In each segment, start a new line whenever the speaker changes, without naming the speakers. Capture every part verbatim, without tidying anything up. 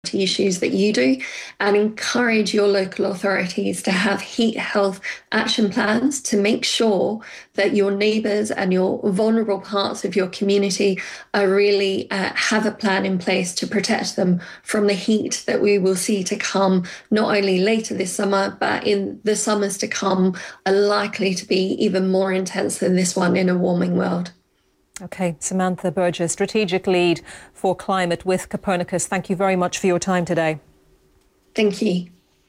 issues that you do, and encourage your local authorities to have heat health action plans to make sure that your neighbours and your vulnerable parts of your community are really uh, have a plan in place to protect them from the heat that we will see to come not only later this summer, but in the summers to come are likely to be even more intense than this one in a warming world.
OK, Samantha Burgess, Strategic Lead for Climate with Copernicus. Thank you very much for your time today.
Thank you.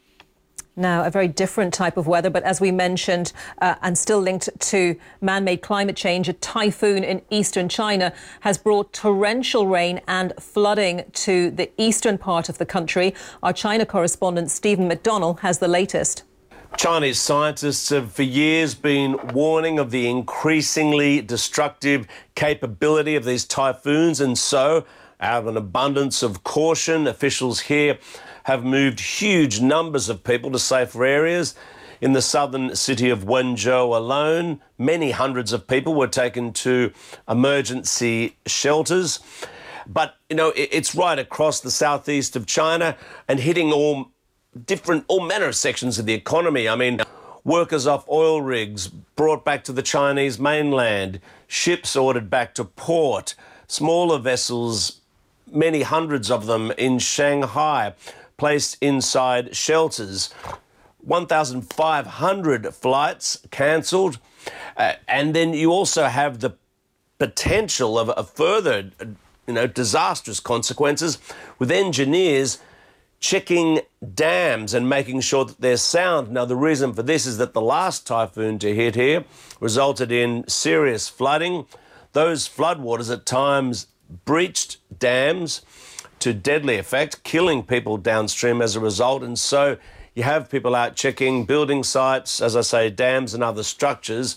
Now, a very different type of weather, but as we mentioned, uh, and still linked to man-made climate change, a typhoon in eastern China has brought torrential rain and flooding to the eastern part of the country. Our China correspondent Stephen McDonnell has the latest.
Chinese scientists have for years been warning of the increasingly destructive capability of these typhoons, and so, out of an abundance of caution, officials here have moved huge numbers of people to safer areas. In the southern city of Wenzhou alone, many hundreds of people were taken to emergency shelters. But, you know, it's right across the southeast of China and hitting all different, all manner of sections of the economy. I mean, workers off oil rigs brought back to the Chinese mainland, ships ordered back to port, smaller vessels, many hundreds of them in Shanghai, placed inside shelters, one thousand five hundred flights cancelled, uh, and then you also have the potential of a further, you know, disastrous consequences with engineers checking dams and making sure that they're sound. Now, the reason for this is that the last typhoon to hit here resulted in serious flooding. Those floodwaters at times breached dams to deadly effect, killing people downstream as a result. And so you have people out checking building sites, as I say, dams and other structures,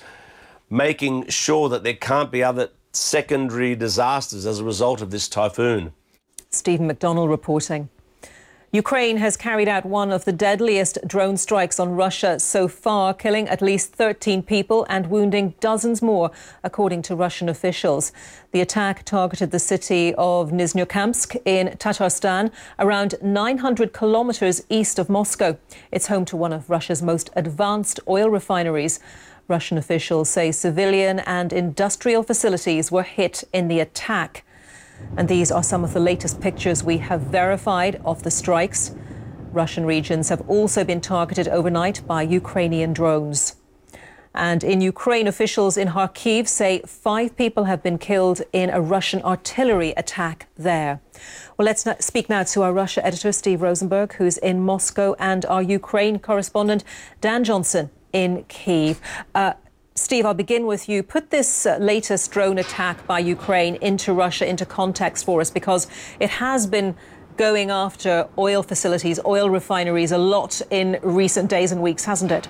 making sure that there can't be other secondary disasters as a result of this typhoon.
Stephen McDonnell reporting. Ukraine has carried out one of the deadliest drone strikes on Russia so far, killing at least thirteen people and wounding dozens more, according to Russian officials. The attack targeted the city of Nizhnekamsk in Tatarstan, around nine hundred kilometres east of Moscow. It's home to one of Russia's most advanced oil refineries. Russian officials say civilian and industrial facilities were hit in the attack. And these are some of the latest pictures we have verified of the strikes. Russian regions have also been targeted overnight by Ukrainian drones. And in Ukraine, officials in Kharkiv say five people have been killed in a Russian artillery attack there. Well, let's speak now to our Russia editor, Steve Rosenberg, who's in Moscow, and our Ukraine correspondent, Dan Johnson, in Kyiv. Uh, Steve, I'll begin with you. Put this uh, latest drone attack by Ukraine into Russia into context for us, because it has been going after oil facilities, oil refineries a lot in recent days and weeks, hasn't it?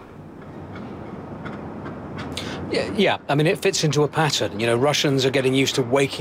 Yeah, yeah. I mean, it fits into a pattern. You know, Russians are getting used to waking